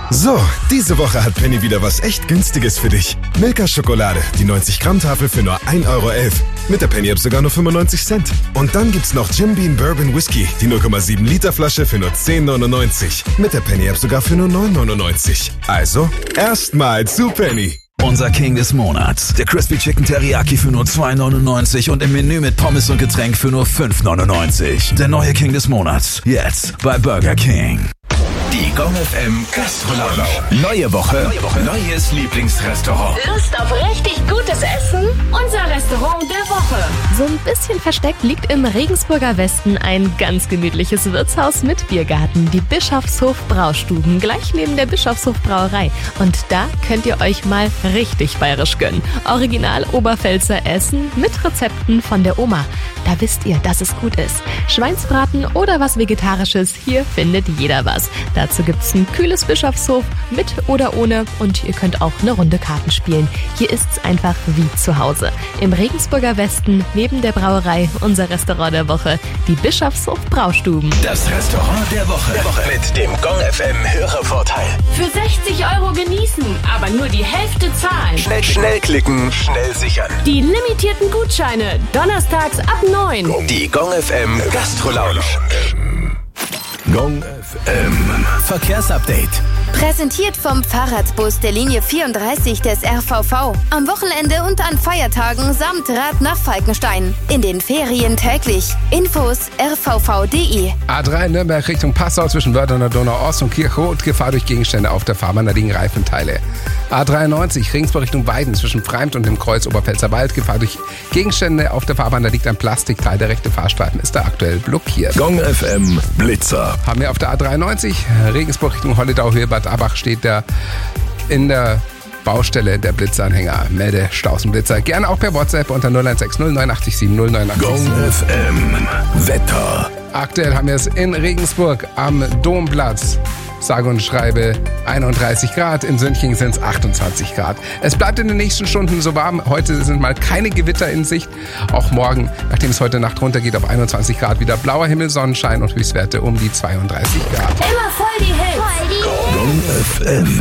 So, diese Woche hat Penny wieder was echt Günstiges für dich. Milka Schokolade, die 90-Gramm-Tafel für nur 1,11 € Mit der Penny-App sogar nur 95 Cent. Und dann gibt's noch Jim Beam Bourbon Whisky, die 0,7 Liter Flasche für nur 10,99 €. Mit der Penny-App sogar für nur 9,99 €. Also, erstmal zu Penny. Unser King des Monats. Der Crispy Chicken Teriyaki für nur 2,99 € und im Menü mit Pommes und Getränk für nur 5,99 €. Der neue King des Monats. Jetzt bei Burger King. Die Gong FM Gastro-Lounge. Neue Woche, neues Lieblingsrestaurant. Lust auf richtig gutes Essen? Unser Restaurant der Woche. So ein bisschen versteckt liegt im Regensburger Westen ein ganz gemütliches Wirtshaus mit Biergarten, die Bischofshof Braustuben, gleich neben der Bischofshof Brauerei. Und da könnt ihr euch mal richtig bayerisch gönnen. Original Oberpfälzer Essen mit Rezepten von der Oma. Da wisst ihr, dass es gut ist. Schweinsbraten oder was Vegetarisches, hier findet jeder was. Dazu gibt's ein kühles Bischofshof mit oder ohne und ihr könnt auch eine Runde Karten spielen. Hier ist's einfach wie zu Hause. Im Regensburger Westen, neben der Brauerei, unser Restaurant der Woche, die Bischofshof Braustuben. Das Restaurant der Woche. Mit dem Gong FM Hörervorteil. Für 60 € genießen, aber nur die Hälfte zahlen. Schnell klicken, schnell sichern. Die limitierten Gutscheine, donnerstags ab 9. Die Gong FM Gastro-Lounge. Gong FM Verkehrsupdate. Präsentiert vom Fahrradbus der Linie 34 des RVV. Am Wochenende und an Feiertagen samt Rad nach Falkenstein. In den Ferien täglich. Infos rvv.de. A3 Nürnberg Richtung Passau zwischen Wörthener Donauost und Kirchhout. Gefahr durch Gegenstände auf der Fahrbahn, da liegen Reifenteile. A93 Regensburg Richtung Weiden zwischen Freimt und dem Kreuz Oberpfälzer Wald. Gefahr durch Gegenstände auf der Fahrbahn, da liegt ein Plastikteil. Der rechte Fahrstreifen ist da aktuell blockiert. Gong FM Blitzer. Haben wir auf der A93 Regensburg Richtung Holledau, Höhe Bad Abach steht da in der Baustelle der Blitzanhänger. Melde Stausenblitzer. Gerne auch per WhatsApp unter 0160 987 089. Gong FM Wetter. Aktuell haben wir es in Regensburg am Domplatz. Sage und schreibe 31 Grad, in Sünching sind es 28 Grad. Es bleibt in den nächsten Stunden so warm. Heute sind mal keine Gewitter in Sicht. Auch morgen, nachdem es heute Nacht runtergeht, auf 21 Grad wieder blauer Himmel, Sonnenschein und Höchstwerte um die 32 Grad. Immer voll die Hits. Gong FM.